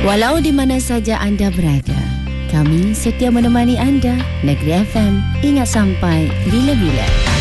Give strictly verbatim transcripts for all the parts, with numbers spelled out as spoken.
Walau di mana saja anda berada, kami setia menemani anda. Negeri F M, ingat sampai bila-bila.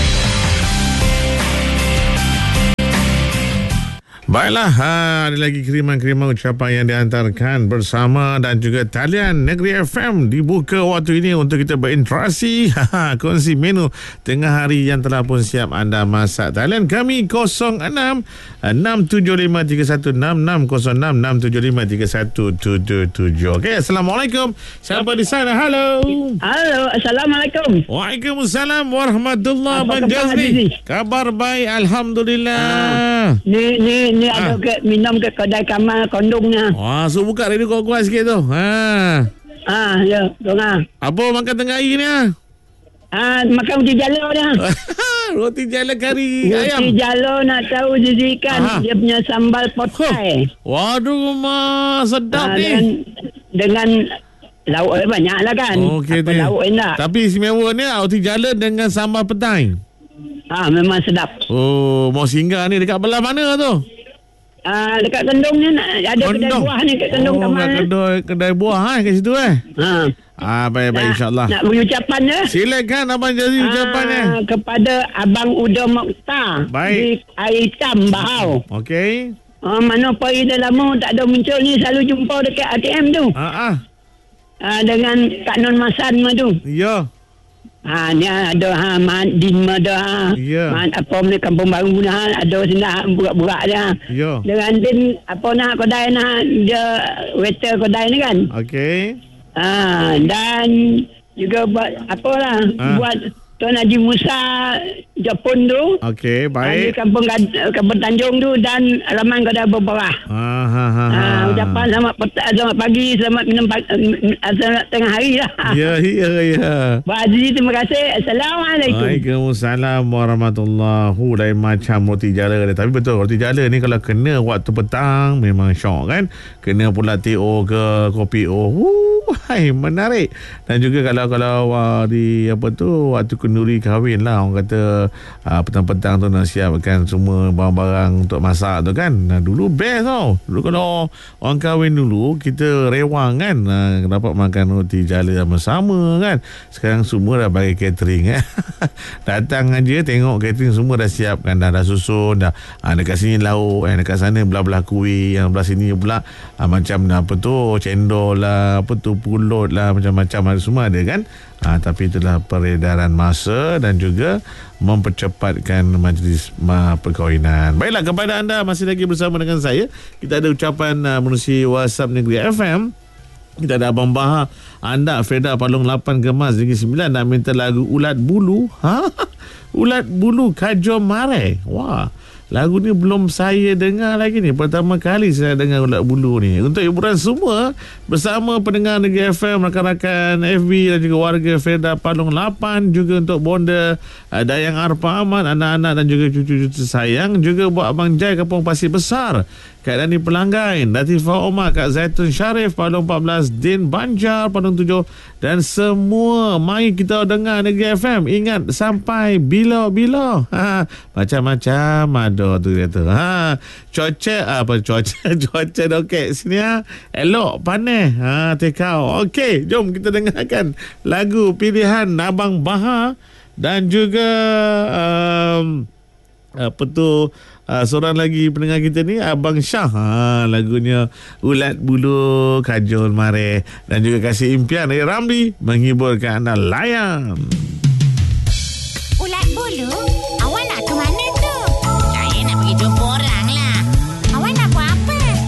Baiklah, ha, ada lagi kiriman-kiriman ucapan yang dihantarkan bersama dan juga talian Negeri F M dibuka waktu ini untuk kita berinteraksi. Ha, kongsi menu tengah hari yang telah pun siap anda masak. Talian kami kosong enam enam tujuh lima tiga satu enam enam kosong enam enam tujuh lima tiga satu tujuh tujuh. Okey, Assalamualaikum. Siapa di sana? Halo. Halo, Assalamualaikum. Waalaikumsalam warahmatullahi wabarakatuh. Kabar baik, alhamdulillah. Ah, ni ni ni Ah. ada ke minum ke kedai Kamal kondongnya. Wah, so buka radio kuat-kuat sikit tu. Ha. Ah, ya, tengah. Apa makan tengah hari ni? Ha? Ah, makan roti jala dia. Roti jala kari ayam. Roti jala nak tahu jijikan Aha. dia punya sambal potai. Waduh, ma sedap Ah, ni. dengan dengan lauk dia banyak lah kan. Okey Apa tu. lauk enak. Tapi istimewa ni roti jala dengan sambal petai. Ah, memang sedap. Oh, mau singgah ni dekat belah mana tu? Ah, dekat kendong ni nak ada kedai buah ni kat kendong oh, Kamal. kat kedai, kedai buah ha, kat situ eh. Ha. Ah, baik-baik insya-Allah. Nak beri ucapan je. Silakan abang jadi ucapannya. Ah, kepada Abang Uda Mokhtar Baik. di Air Hitam Bahau. Okey. Ah, mana pergi dah lama tak ada muncul ni, selalu jumpa dekat A T M tu. Ha ah. Ah, dengan Kak Non Masan mah tu. Ya. Ha, ni ada ha Man Din ada ha. Ya. Man apa ni Kampung Baru dah ada sini burak-burak dia. Ya. Dengan Din apa nak kedai nak dia waiter kedai ni kan. Okey. Ah, dan juga buat apalah Ah. buat Tuan Haji Musa Jepun tu. Okey, Di baik. Kampung Gad- Kampung Tanjung tu dan Alaman Kedai Berbarah. Ah, ha, ha, ha. Ah, ucapan selamat petang, selamat pagi, selamat minum pagi, selamat tengah hari lah. Ya, ya, ya. Pak Haji, terima kasih. Assalamualaikum. Waalaikumsalam warahmatullahi. Hu, lain macam roti jala dia. Tapi betul, roti jala ni kalau kena waktu petang memang syok kan. Kena pula T O ke kopi O. Hu, hai, menarik. Dan juga kalau kalau uh, di apa tu waktu kenduri kahwin lah, orang kata uh, petang-petang tu nak siapkan semua barang-barang untuk masak tu kan. Nah, dulu best tau. Dulu kalau orang kahwin dulu kita rewang kan, uh, dapat makan roti jala sama-sama kan. Sekarang semua dah bagi catering eh. Datang aja tengok catering semua dah siapkan, dah, dah susun dah. Ha, dekat sini lauk, eh, dekat sana belah-belah kuih, yang belah sini pula ha, macam apa tu cendol lah, apa tu pulut lah, macam-macam ada, semua ada kan. Ha, tapi itulah peredaran masa dan juga mempercepatkan majlis ma perkahwinan. Baiklah, kepada anda masih lagi bersama dengan saya, kita ada ucapan uh, menerusi WhatsApp Negeri F M. Kita ada Abang Bahar, anda Freda Palung lapan Gemas Negeri sembilan nak minta lagu Ulat Bulu. Ha? Ulat Bulu Kajom Mare. Wah, lagu ni belum saya dengar lagi ni. Pertama kali saya dengar Ulat Bulu ni. Untuk hiburan semua bersama pendengar Negeri F M, rakan-rakan F B dan juga warga Freda Palung lapan, juga untuk bonda uh, Dayang Arpa Ahmad, anak-anak dan juga cucu-cucu sayang, juga buat Abang Jai Kampung Pasir Besar, Kak Dani Pelanggai, Latifah Omar, Kak Zaitun Syarif Palung empat belas, Din Banjar Palung tujuh, dan semua. Mari kita dengar Negeri F M. Ingat sampai bila-bila. Ha, macam-macam ada tu kata. Ha, cuaca apa cuaca cuaca okey sini ha. Elok panas. Ha, tekau. Okey, jom kita dengarkan lagu pilihan Abang Bahar dan juga um, apa tu uh, seorang lagi pendengar kita ni Abang Syah. Ha, lagunya Ulat Bulu Kajol Mare, dan juga kasih impian dari Ramli menghiburkan anda. Layan Ulat bulu? Awak nak ke mana tu?